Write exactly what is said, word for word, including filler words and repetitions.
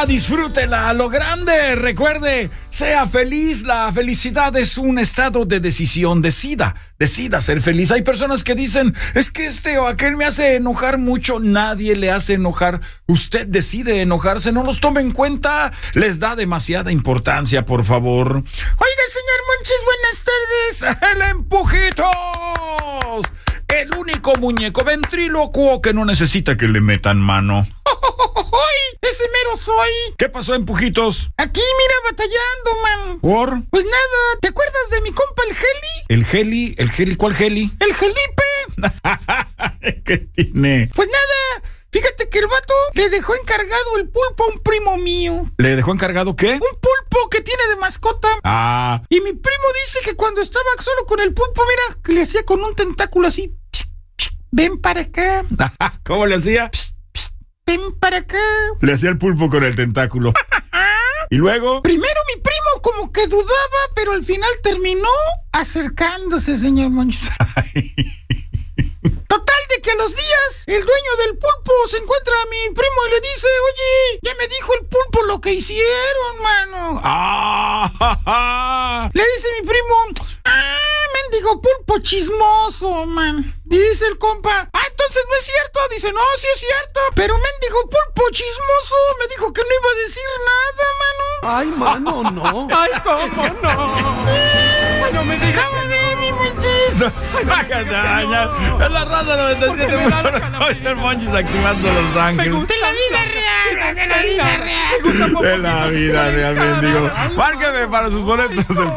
disfrútela a lo grande. Recuerde, sea feliz. La felicidad es un estado de decisión. Decida, decida ser feliz. Hay personas que dicen, es que este o aquel me hace enojar mucho. Nadie le hace enojar. Usted decide enojarse. No los tome en cuenta. Les da demasiada importancia, por favor. Oiga, señor Monchis, buenas tardes. El Empujitos. El único muñeco ventrílocuo que no necesita que le metan mano. ¡Ay! ¡Ese mero soy! ¿Qué pasó, Empujitos? Aquí, mira, batallando, man. ¿Por? Pues nada, ¿te acuerdas de mi compa el Geli? ¿El Geli? ¿El Geli? ¿Cuál Geli? ¡El Gelipe! ¿Qué tiene? Pues nada, fíjate que el vato le dejó encargado el pulpo a un primo mío. ¿Le dejó encargado qué? Un pulpo que tiene de mascota. Ah. Y mi primo dice que cuando estaba solo con el pulpo, mira, que le hacía con un tentáculo así. Ven para acá. ¿Cómo le hacía? Ven para acá. Le hacía el pulpo con el tentáculo. ¿Y luego? Primero mi primo como que dudaba, pero al final terminó acercándose, señor Monchis. Total de que a los días el dueño del pulpo se encuentra a mi primo y le dice, oye, ya me dijo el pulpo lo que hicieron, mano. Ah. Le dice mi primo, ah, mendigo pulpo chismoso, man. Dice el compa, ah, entonces no es cierto. Dice, no, sí es cierto, pero mendigo pulpo chismoso me dijo que no iba a decir nada, mano. Ay, mano, no. Ay, cómo no. Ay, no me digas. ¿Cómo ve, mi Monchis? Es la raza noventa y siete punto nueve. El Monchis activando Los Ángeles. De la vida real, de la vida real. De la vida real, mendigo. Márqueme para sus boletos. El